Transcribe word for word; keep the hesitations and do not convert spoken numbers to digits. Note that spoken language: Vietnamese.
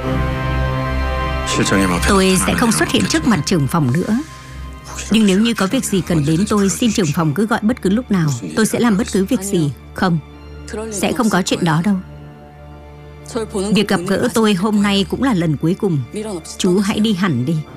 Tôi sẽ không xuất hiện trước mặt trưởng phòng nữa. Nhưng nếu như có việc gì cần đến tôi, xin trưởng phòng cứ gọi bất cứ lúc nào. Tôi sẽ làm bất cứ việc gì. Không, sẽ không có chuyện đó đâu. Việc gặp gỡ tôi hôm nay cũng là lần cuối cùng. Chú hãy đi hẳn đi.